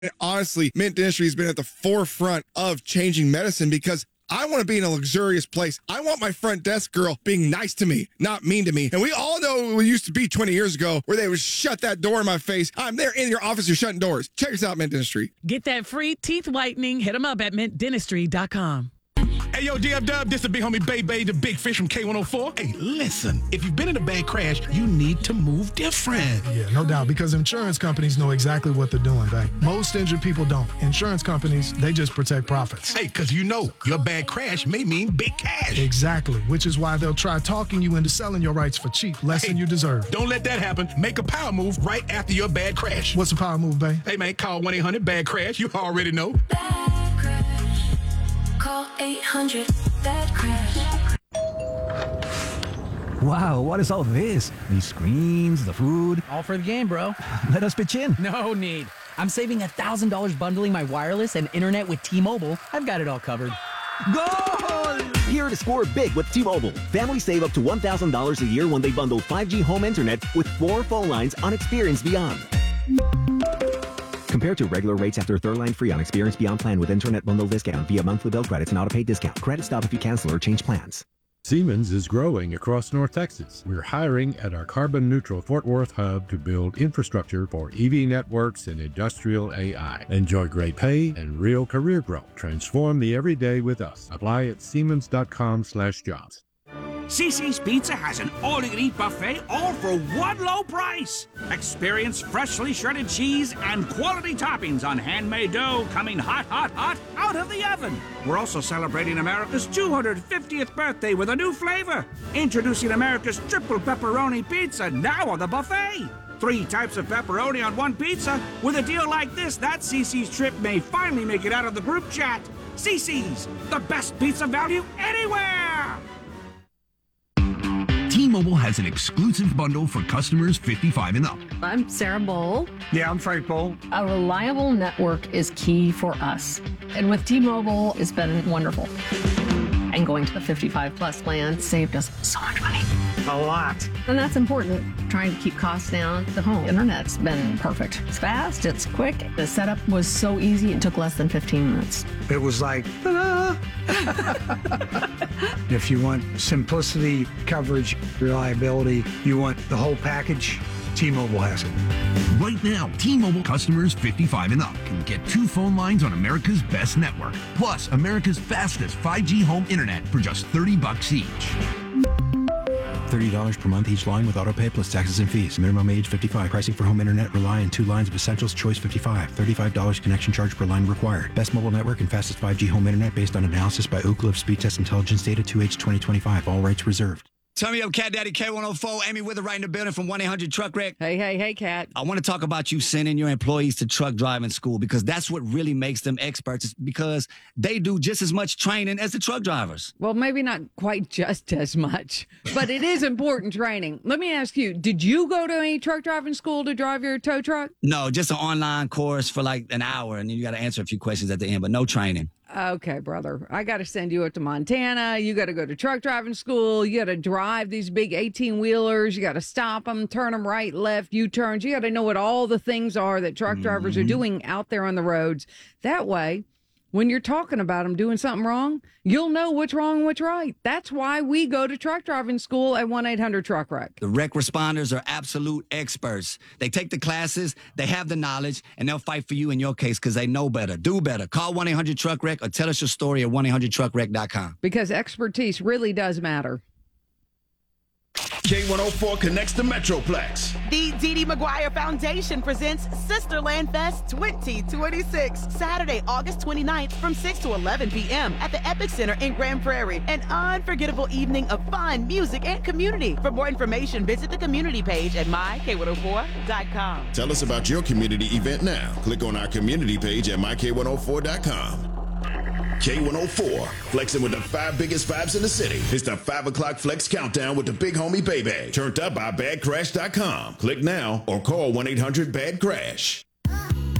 And honestly, Mint Dentistry has been at the forefront of changing medicine because I want to be in a luxurious place. I want my front desk girl being nice to me, not mean to me. And we all know it used to be 20 years ago where they would shut that door in my face. I'm there in your office, you're shutting doors. Check us out, Mint Dentistry. Get that free teeth whitening. Hit them up at mintdentistry.com. Hey, yo, DF-Dub, this is the big homie Bay, the big fish from K104. Hey, listen, if you've been in a bad crash, you need to move different. Yeah, no doubt, because insurance companies know exactly what they're doing, Bay. Most injured people don't. Insurance companies, they just protect profits. Hey, because you know, your bad crash may mean big cash. Exactly, which is why they'll try talking you into selling your rights for cheap, less than you deserve. Don't let that happen. Make a power move right after your bad crash. What's a power move, Bay? Hey, man, call 1-800-BAD-CRASH. You already know. Bad crash. Call 800-BAD-CRASH. Wow, what is all this? These screens, the food. All for the game, bro. Let us pitch in. No need. I'm saving $1,000 bundling my wireless and internet with T-Mobile. I've got it all covered. Goal! Here to score big with T-Mobile. Families save up to $1,000 a year when they bundle 5G home internet with 4 phone lines on Experience Beyond. Compared to regular rates after third line free on Experience Beyond plan with internet bundle discount via monthly bill credits and auto-pay discount. Credit stop if you cancel or change plans. Siemens is growing across North Texas. We're hiring at our carbon-neutral Fort Worth hub to build infrastructure for EV networks and industrial AI. Enjoy great pay and real career growth. Transform the everyday with us. Apply at siemens.com/jobs. CiCi's Pizza has an all-you-can-eat buffet, all for one low price. Experience freshly shredded cheese and quality toppings on handmade dough coming hot, hot, hot out of the oven. We're also celebrating America's 250th birthday with a new flavor. Introducing America's triple pepperoni pizza now on the buffet. 3 types of pepperoni on one pizza. With a deal like this, that CiCi's trip may finally make it out of the group chat. CiCi's, the best pizza value anywhere. T-Mobile has an exclusive bundle for customers 55 and up. I'm Sarah Bowl. Yeah, I'm Frank Bowl. A reliable network is key for us. And with T-Mobile, it's been wonderful. And going to the 55 plus plan saved us so much money. A lot. And that's important. Trying to keep costs down. The home internet's been perfect. It's fast, it's quick. The setup was so easy, it took less than 15 minutes. It was like, ta-da! If you want simplicity, coverage, reliability, you want the whole package, T-Mobile has it. Right now, T-Mobile customers 55 and up can get 2 phone lines on America's best network, plus America's fastest 5G home internet for just $30 each. $30 per month each line with autopay plus taxes and fees. Minimum age 55. Pricing for home internet rely on 2 lines of Essentials Choice 55. $35 connection charge per line required. Best mobile network and fastest 5G home internet based on analysis by Oak Cliff Speed Test Intelligence Data 2H 2025. All rights reserved. Turn me up, Cat Daddy K104. Amy Wither right in the building from 1-800-TRUCK-WRECK. Hey, Cat. I want to talk about you sending your employees to truck driving school because that's what really makes them experts. It's because they do just as much training as the truck drivers. Well, maybe not quite just as much, but it is important training. Let me ask you, did you go to any truck driving school to drive your tow truck? No, just an online course for like an hour, and then you got to answer a few questions at the end, but no training. Okay, brother. I got to send you up to Montana. You got to go to truck driving school. You got to drive these big 18-wheelers. You got to stop them, turn them right, left, U-turns. You got to know what all the things are that truck drivers are doing out there on the roads. That way, when you're talking about them doing something wrong, you'll know what's wrong and what's right. That's why we go to truck driving school at 1-800-TRUCK-WRECK. The wreck responders are absolute experts. They take the classes, they have the knowledge, and they'll fight for you in your case because they know better, do better. Call 1-800-TRUCK-WRECK or tell us your story at 1-800-TRUCK-WRECK.com. Because expertise really does matter. K104 connects the Metroplex. The Dee Dee McGuire Foundation presents Sisterland Fest 2026, Saturday, August 29th from 6 to 11 p.m. at the Epic Center in Grand Prairie. An unforgettable evening of fun, music, and community. For more information, visit the community page at myk104.com. Tell us about your community event now. Click on our community page at myk104.com. K104, flexing with the 5 biggest vibes in the city. It's the 5 o'clock flex countdown with the big homie Baby. Turned up by badcrash.com. Click now or call 1-800-BAD-CRASH.